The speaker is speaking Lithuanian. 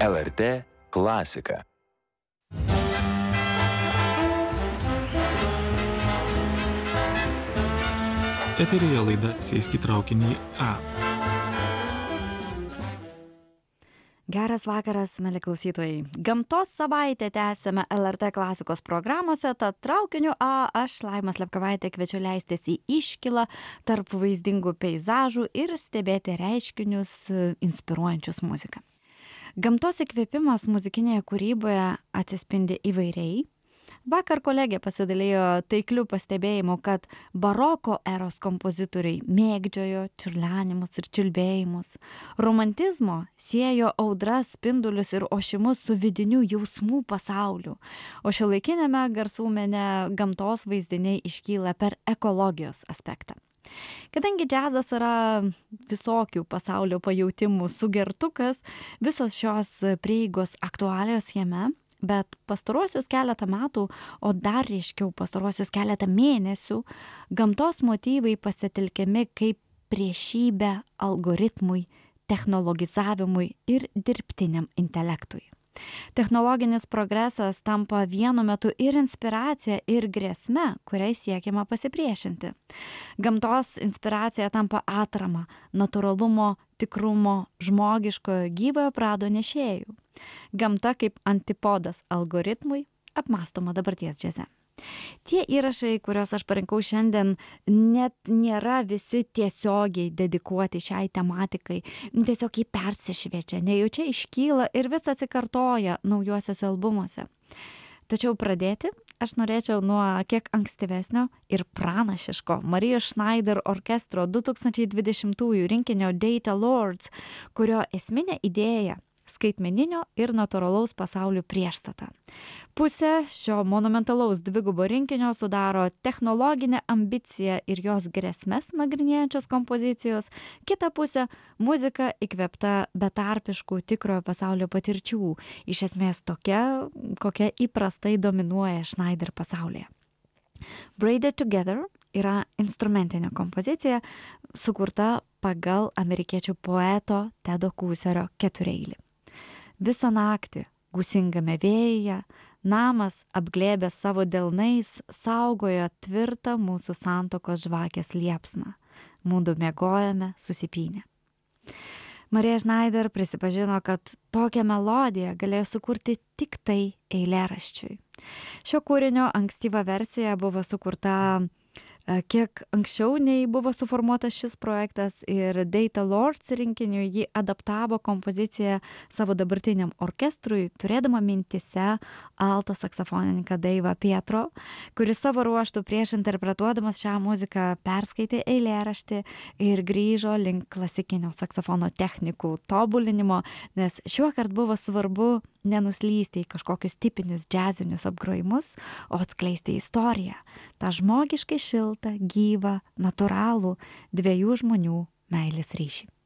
LRT klasika. Eteryje laida Sėsk į traukinį A. Geras vakaras, mėly klausytojai. Gamtos savaitę tęsiame LRT klasikos programuose, tad traukiniu A aš, Laima Slepkovaitė, kviečiu leistis į iškylą tarp vaizdingų peizažų ir stebėti reiškinius inspiruojančius muziką. Gamtos įkvėpimas muzikinėje kūryboje atsispindi įvairiai. Vakar kolegė pasidalijo taikliu pastebėjimu, kad baroko eros kompozitoriai mėgdžiojo čiurlenimus ir čiulbėjimus. Romantizmo siejo audras, spindulius ir ošimus su vidiniu jausmų pasauliu, o šiuolaikiniame garsų mene gamtos vaizdiniai iškyla per ekologijos aspektą. Kadangi džiazas yra visokių pasaulio pajautimų sugertukas, visos šios prieigos aktualios jame, bet pastaruosius keletą metų, o dar ryškiau pastaruosius keletą mėnesių, gamtos motyvai pasitelkiami kaip priešybė algoritmui, technologizavimui ir dirbtiniam intelektui. Technologinis progresas tampa vienu metu ir inspiracija, ir grėsme, kuriai siekiama pasipriešinti. Gamtos inspiracija tampa atrama, natūralumo, tikrumo, žmogiškojo gyvojo prado nešėjų. Gamta kaip antipodas algoritmui apmąstoma dabarties džiaze. Tie įrašai, kuriuos aš parinkau šiandien, net nėra visi tiesiogiai dedikuoti šiai tematikai, tiesiog jį persišviečia, nejučia iškyla ir vis atsikartoja naujuosiuose albumuose. Tačiau pradėti aš norėčiau nuo kiek ankstyvesnio ir pranašiško Marijos Schneider orkestro 2020 rinkinio Data Lords, kurio esminė idėja skaitmeninio ir natūralaus pasaulių priešstata. Pusę šio monumentalaus dvigubo rinkinio sudaro technologinė ambicija ir jos grėsmes nagrinėjančios kompozicijos, kita pusė muzika įkvėpta betarpiškų tikrojo pasaulio patirčių, iš esmės tokia, kokia įprastai dominuoja Schneider pasaulyje. Braided Together yra instrumentinė kompozicija, sukurta pagal amerikiečių poeto Tedo Kūserio ketureilį. Visą naktį gūsingame vėjyje namas apglėbęs savo delnais saugojo tvirtą mūsų santuokos žvakės liepsną. Mudu miegojome susipynę. Marija Schneider prisipažino, kad tokią melodiją galėjo sukurti tik tai eilėraščiui. Šio kūrinio ankstyva versija buvo sukurta kiek anksčiau nei buvo suformuotas šis projektas ir Data Lords rinkiniui jį adaptavo kompoziciją savo dabartiniam orkestrui, turėdama mintise alto saksofonininką Dave'ą Pietro, kuris savo ruožtų prieš interpretuodamas šią muziką perskaitė eilėraštį ir grįžo link klasikinio saksofono technikų tobulinimo, nes šiuokart buvo svarbu nenuslysti į kažkokius tipinius džiazinius apgrojimus, o atskleisti istoriją, tą žmogiškai šiltą, gyvą, natūralų dviejų žmonių meilės ryšį.